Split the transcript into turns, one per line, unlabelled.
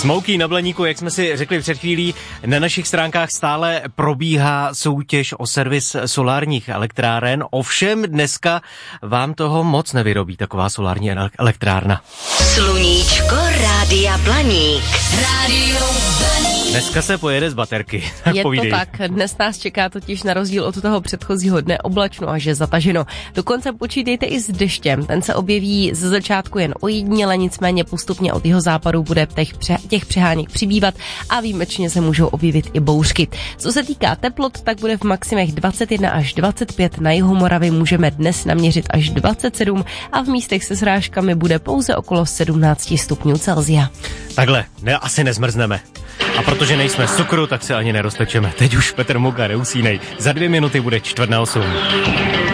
Smokey na Blaníku, jak jsme si řekli před chvílí, na našich stránkách stále probíhá soutěž o servis solárních elektráren, ovšem dneska vám toho moc nevyrobí taková solární elektrárna.
Sluníčko Rádia Blaník. Rádio Blaník.
Dneska se pojede z baterky.
Je to tak, dnes nás čeká totiž na rozdíl od toho předchozího dne oblačno a že zataženo. Dokonce počítejte i s deštěm, ten se objeví ze začátku jen ojediněle, nicméně postupně od jeho západu bude těch přeháněk přibývat a výjimečně se můžou objevit i bouřky. Co se týká teplot, tak bude v maximech 21 až 25, na jihu Moravy můžeme dnes naměřit až 27 a v místech se srážkami bude pouze okolo 17 stupňů Celsia.
Takhle, asi nezmrzneme. A protože nejsme z cukru, tak se ani neroztečeme. Teď už Petr Muka, neusínej. Za 2 minuty bude 7:45.